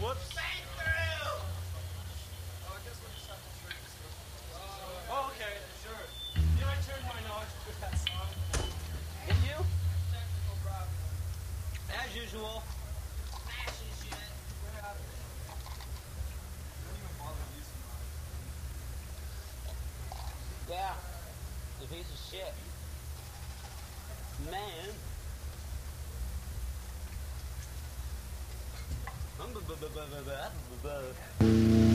Whoops. Oh, okay, sure. Yeah, I turned my knowledge with that song. Did you? Technical problem. As usual. Smashing shit. What happened? Don't even bother using mine. Yeah. The piece of shit. Man. I'm